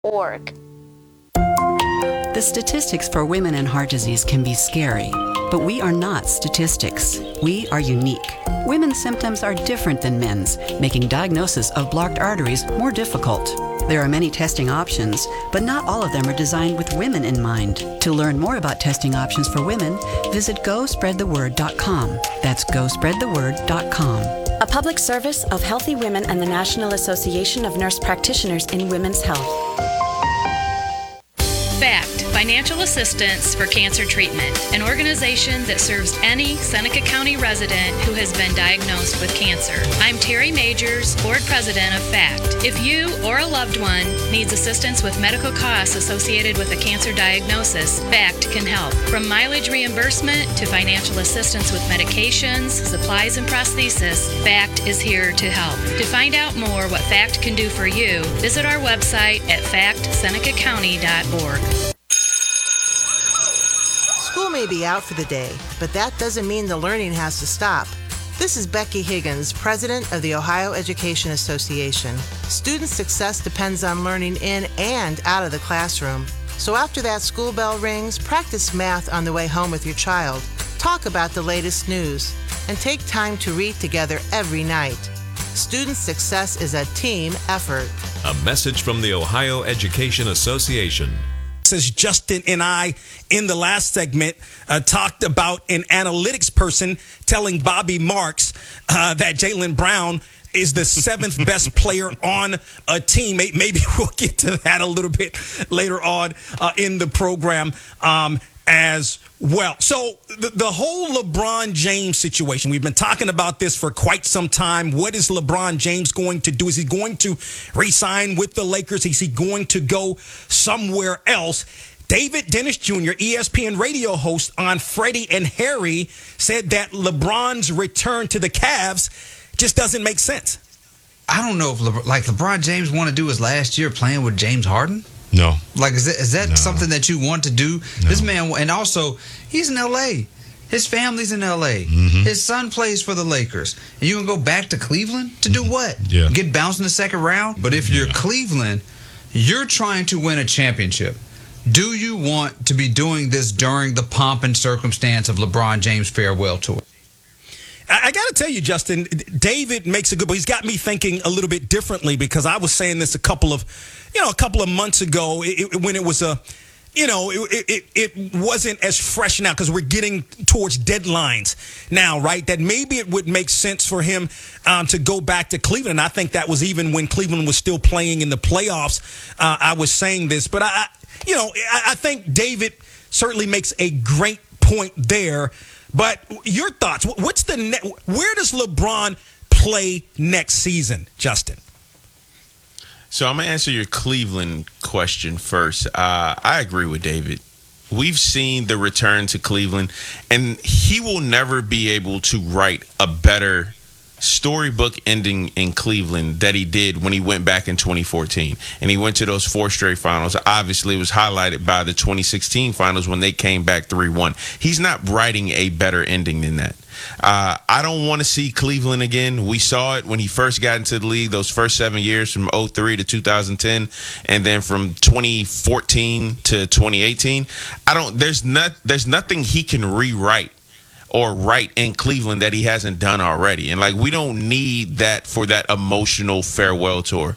The statistics for women and heart disease can be scary, but we are not statistics. We are unique. Women's symptoms are different than men's, making diagnosis of blocked arteries more difficult. There are many testing options, but not all of them are designed with women in mind. To learn more about testing options for women, visit GoSpreadTheWord.com. That's GoSpreadTheWord.com. A public service of Healthy Women and the National Association of Nurse Practitioners in Women's Health. FACT, Financial Assistance for Cancer Treatment, an organization that serves any Seneca County resident who has been diagnosed with cancer. I'm Terry Majors, Board President of FACT. If you or a loved one needs assistance with medical costs associated with a cancer diagnosis, FACT can help. From mileage reimbursement to financial assistance with medications, supplies, and prosthesis, FACT is here to help. To find out more what FACT can do for you, visit our website at factsenecacounty.org. School may be out for the day, but that doesn't mean the learning has to stop. This is Becky Higgins, President of the Ohio Education Association. Student success depends on learning in and out of the classroom. So after that school bell rings, practice math on the way home with your child. Talk about the latest news, and take time to read together every night. Student success is a team effort. A message from the Ohio Education Association. Says Justin and I, in the last segment, talked about an analytics person telling Bobby Marks that Jaylen Brown is the seventh best player on a team. Maybe we'll get to that a little bit later on in the program as well. So the whole LeBron James situation, we've been talking about this for quite some time. What is LeBron James going to do? Is he going to re-sign with the Lakers? Is he going to go somewhere else? David Dennis Jr., ESPN radio host on Freddie and Harry, said that LeBron's return to the Cavs just doesn't make sense. I don't know if LeBron James want to do his last year playing with James Harden. No. Like, is that something that you want to do? No. This man, and also, he's in L.A. His family's in L.A. Mm-hmm. His son plays for the Lakers. And you going to go back to Cleveland to do what? Yeah. Get bounced in the second round? But if you're Cleveland, you're trying to win a championship. Do you want to be doing this during the pomp and circumstance of LeBron James' farewell tour? I got to tell you, Justin, David makes a good point. He's got me thinking a little bit differently, because I was saying this a couple of months ago when it was it wasn't as fresh now, because we're getting towards deadlines now, right? That maybe it would make sense for him to go back to Cleveland. And I think that was even when Cleveland was still playing in the playoffs. I was saying this, but I think David certainly makes a great point there. But your thoughts? What's where does LeBron play next season, Justin? So I'm going to answer your Cleveland question first. I agree with David. We've seen the return to Cleveland, and he will never be able to write a better storybook ending in Cleveland that he did when he went back in 2014. And he went to those 4 straight finals. Obviously, it was highlighted by the 2016 finals when they came back 3-1. He's not writing a better ending than that. I don't want to see Cleveland again. We saw it when he first got into the league, those first 7 years from 2003 to 2010, and then from 2014 to 2018. There's nothing he can rewrite or write in Cleveland that he hasn't done already. And we don't need that for that emotional farewell tour.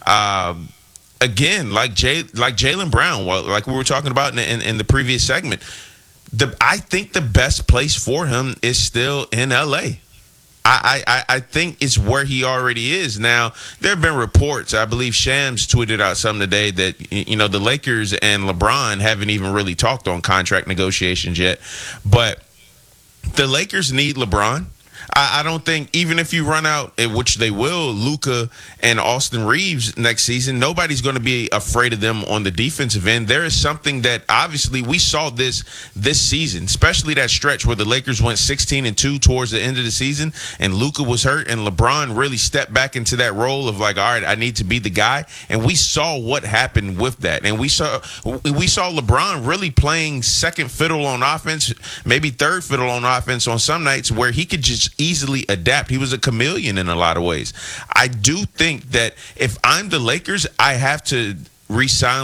Again, like Jaylen Brown, like we were talking about in the previous segment, I think the best place for him is still in L.A. I think it's where he already is. Now, there have been reports, I believe Shams tweeted out something today that, the Lakers and LeBron haven't even really talked on contract negotiations yet. But the Lakers need LeBron. I don't think, even if you run out, which they will, Luka and Austin Reeves next season, nobody's going to be afraid of them on the defensive end. There is something that obviously we saw this season, especially that stretch where the Lakers went 16-2 towards the end of the season, and Luka was hurt, and LeBron really stepped back into that role of all right, I need to be the guy. And we saw what happened with that. And we saw LeBron really playing second fiddle on offense, maybe third fiddle on offense on some nights, where he could just easily adapt. He was a chameleon in a lot of ways. I do think that if I'm the Lakers, I have to re-sign